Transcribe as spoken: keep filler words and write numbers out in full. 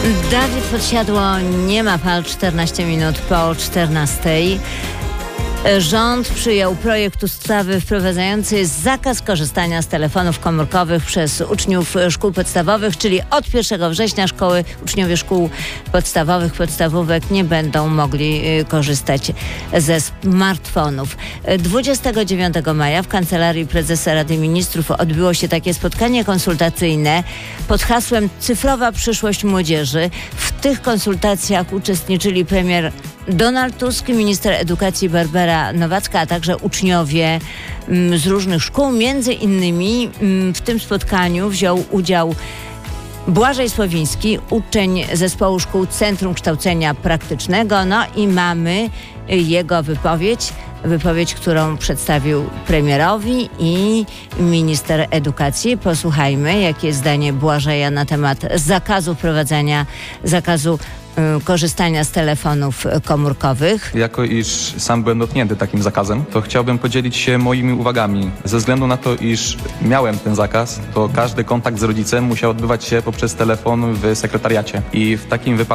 Dawid Podsiadło, nie ma pal, czternaście minut po czternastej. Rząd przyjął projekt ustawy wprowadzający zakaz korzystania z telefonów komórkowych przez uczniów szkół podstawowych, czyli od pierwszego września szkoły, uczniowie szkół podstawowych, podstawówek nie będą mogli korzystać ze smartfonów. dwudziestego dziewiątego maja w Kancelarii Prezesa Rady Ministrów odbyło się takie spotkanie konsultacyjne pod hasłem Cyfrowa przyszłość młodzieży. W tych konsultacjach uczestniczyli premier Donald Tusk, minister edukacji Barbara Nowacka, a także uczniowie m, z różnych szkół. Między innymi m, w tym spotkaniu wziął udział Błażej Słowiński, uczeń zespołu szkół Centrum Kształcenia Praktycznego. No i mamy jego wypowiedź, wypowiedź, którą przedstawił premierowi i minister edukacji. Posłuchajmy, jakie jest zdanie Błażeja na temat zakazu wprowadzania, zakazu korzystania z telefonów komórkowych. Jako iż sam byłem dotknięty takim zakazem, to chciałbym podzielić się moimi uwagami. Ze względu na to, iż miałem ten zakaz, to każdy kontakt z rodzicem musiał odbywać się poprzez telefon w sekretariacie. I w takim wypadku